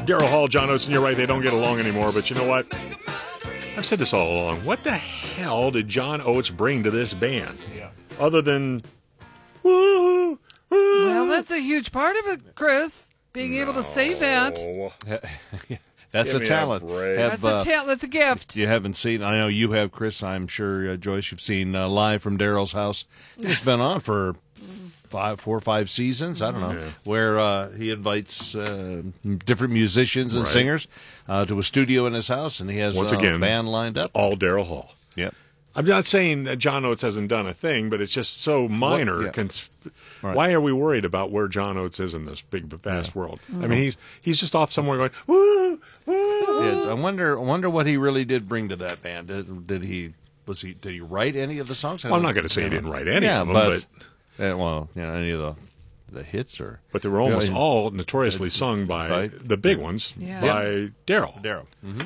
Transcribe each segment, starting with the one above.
Daryl Hall, John Oates, and you're right, they don't get along anymore, but you know what? I've said this all along. What the hell did John Oates bring to this band? Yeah. Other than, woo, woo. Well, that's a huge part of it, Chris. Being able to say that. That's Give a me talent. break. That's a gift. You haven't seen, I know you have, Chris. I'm sure, Joyce, you've seen Live from Daryl's House. It's been on for 4 or 5 seasons, I don't know, where he invites different musicians and singers to a studio in his house, and he has Once a again, band lined it's up. all Daryl Hall. Yep. I'm not saying that John Oates hasn't done a thing, but it's just so minor. Right. Why are we worried about where John Oates is in this big, vast world? I mean, he's just off somewhere going, woo, woo. Yeah, I wonder what he really did bring to that band. Did he write any of the songs? Well, I'm not going to say he didn't write any of them, but any of the hits or. But they were almost all notoriously sung by the big ones by Daryl. Mm-hmm.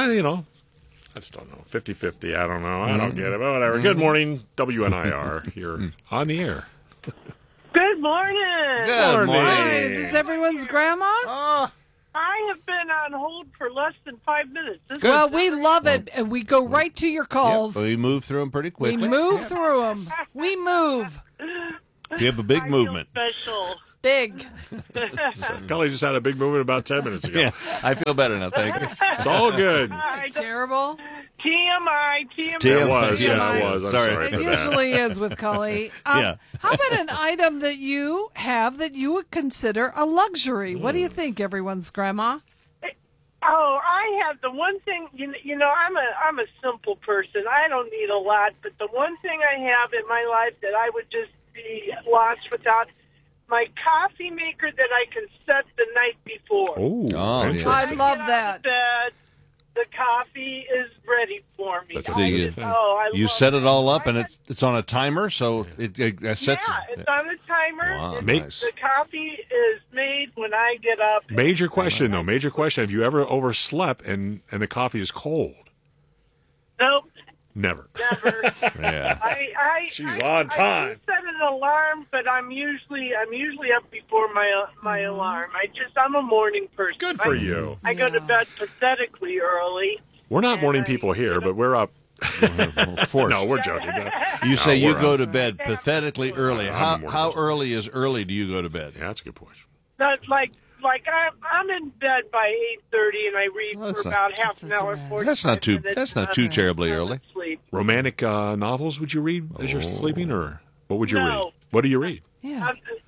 I just don't know. 50-50, I don't know. I don't get it, but whatever. Good morning, WNIR here on the air. Good morning. Good morning. Hi, is this everyone's grandma? I have been on hold for less than 5 minutes. Well, we love it, and we go right to your calls. We move through them pretty quickly. We move through them. We move. We have a big movement. Special. Big. Kelly just had a big movement about 10 minutes ago. Yeah, I feel better now. Thank you. It's all good. Terrible. TMI. It was. Yes, it was. I'm sorry It for that. usually is with Cully. Yeah. How about an item that you have that you would consider a luxury? What do you think, everyone's grandma? Oh, I have the one thing. You know, I'm a simple person. I don't need a lot, but the one thing I have in my life that I would just be lost without. My coffee maker that I can set the night before. Oh, interesting. I love that. The coffee is ready for me. That's a So you I love set it all up, I and have- it's on a timer, so it sets. Yeah, it's on a timer. Wow, It's- nice. The coffee is made when I get up. Major question, though. Major question. Have you ever overslept and the coffee is cold? Nope, Never. never. Yeah. She's on time. I do set an alarm, but I'm usually up before my alarm. I'm a morning person. Good for you. I go to bed pathetically early. We're not morning people here, but we're up. Forced. No, we're joking. You say No, you we're go up. to bed pathetically early. I'm a How morning early is early do you go to bed? Yeah, that's a good question. Not like I'm in bed by 8:30, and I read Well, for about half an hour. bad. 45 That's not too. minutes, That's and not too I'm- terribly I'm early. asleep. Romantic novels would you read as you're sleeping, or what would you No. read? What do you read? Yeah.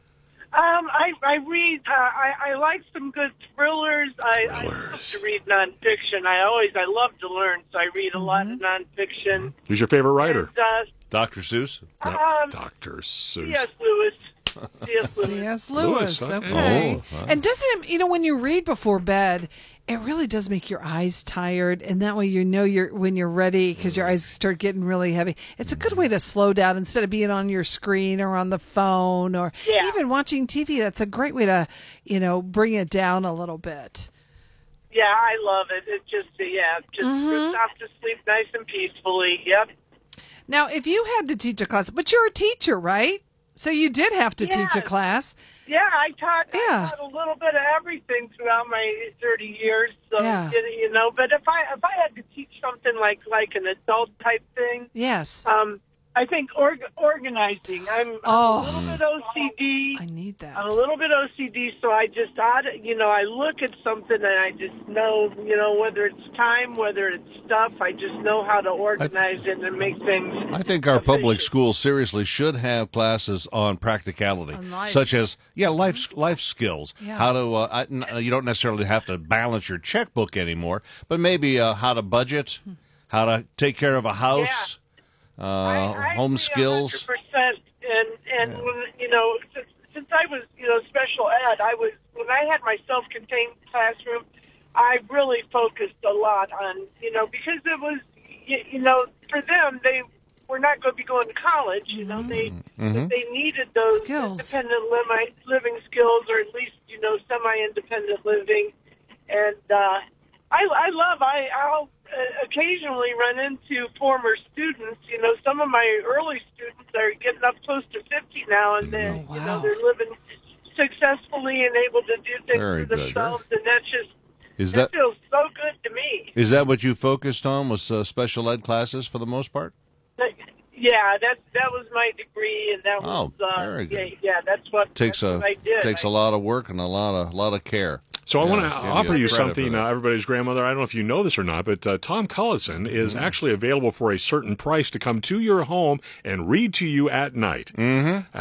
I read. I like some good thrillers. I love to read nonfiction. I love to learn, so I read a lot of nonfiction. Who's your favorite writer? And, Dr. Seuss. Dr. Seuss. C.S. Lewis. C.S. Lewis. C.S. Lewis. Lewis, okay. Okay. Oh, wow. And doesn't it, when you read before bed, it really does make your eyes tired, and that way when you're ready because your eyes start getting really heavy. It's a good way to slow down instead of being on your screen or on the phone or even watching TV. That's a great way to, bring it down a little bit. Yeah, I love it. It just drift off to sleep nice and peacefully. Yep. Now, if you had to teach a class, but you're a teacher, right? So you did have to teach a class. Yeah, I taught a little bit of everything throughout my 30 years. So but if I had to teach something like an adult type thing, Yes. I think organizing. I'm a little bit OCD. I need that. I'm a little bit OCD, so I look at something and I just know, whether it's time, whether it's stuff, I just know how to organize it and make things. I think our public schools seriously should have classes on practicality, On life. such as life skills. Yeah. How to you don't necessarily have to balance your checkbook anymore, but maybe how to budget, how to take care of a house. I home agree skills. 100%. And when, since I was, special ed, when I had my self-contained classroom, I really focused a lot on, because it was, for them, they were not going to be going to college. They needed those Skills. independent living skills, or at least, semi-independent living. And I'll occasionally run into former students. Some of my early students are getting up close to 50 now, and then they're living successfully and able to do things Very for good. themselves. And that's just That feels so good to me. Is that what you focused on, was special ed classes for the most part? Yeah, that was my degree, and that was very good. Yeah, that's what I did. Takes a lot of work and a lot of care. So I want to offer you something, everybody's grandmother. I don't know if you know this or not, but Tom Cullison is actually available for a certain price to come to your home and read to you at night. Mm-hmm.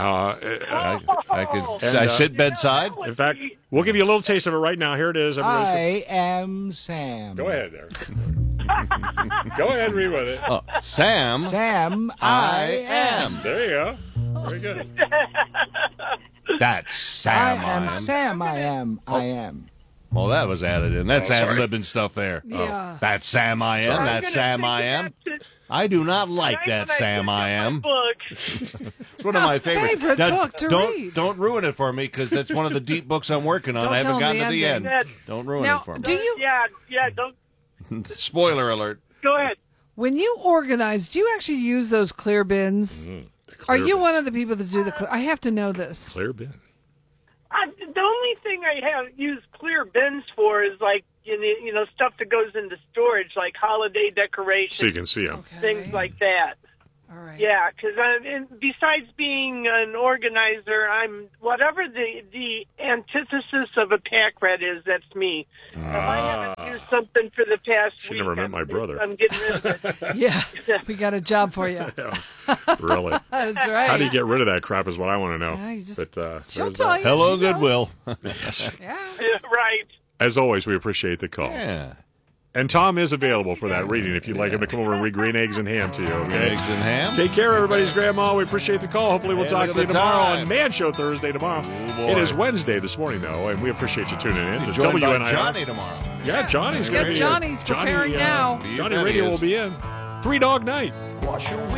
I sit bedside. In fact, we'll give you a little taste of it right now. Here it is. I am Sam. Go ahead there. Go ahead and read with it. Oh, Sam. Sam, I am. There you go. Very good. That's Sam. I am Sam, I am. I am. Well, that was added in. That's ad-libbing stuff there. Yeah. That's Sam I am. I'm That's gonna Sam I take am. that to- I do not like that Sam I am. It's one of my favorites. favorite book to read. Don't ruin it for me, because that's one of the deep books I'm working on. Don't I haven't tell gotten them to the the end. ending. Don't ruin Now, it for me. do you, Yeah, don't. Spoiler alert. Go ahead. when you organize, do you actually use those clear bins? Are you one of the people that do the clear? I have to know this. Clear bin. The only thing I have used clear bins for is like you know stuff that goes into storage, like holiday decorations, So you can see them. Okay. things like that. All right. Yeah, because besides being an organizer, I'm whatever the antithesis of a pack rat is. That's me. If I haven't used something for the past She week, never met my brother. I'm getting rid of it. Yeah, we got a job for you. Really? That's right. How do you get rid of that crap is what I want to know. Yeah, you just- But, She'll there's tell that. you. Hello, She knows. Goodwill. Yeah. Right. As always, we appreciate the call. Yeah. And Tom is available for that reading if you'd like him to come over and read Green Eggs and Ham to you. Okay? Eggs and ham. Take care, everybody's grandma. We appreciate the call. Hopefully, we'll Hey, talk look to you at the tomorrow time. on Man Show Thursday tomorrow. boy. It is Wednesday this morning, though, and we appreciate you tuning in. It's Joined by WNIR. Johnny tomorrow. Yeah, Johnny's going to Yep, be Johnny's preparing now. Johnny Yeah, he Radio is. will be in. 3 Dog Night. Wash your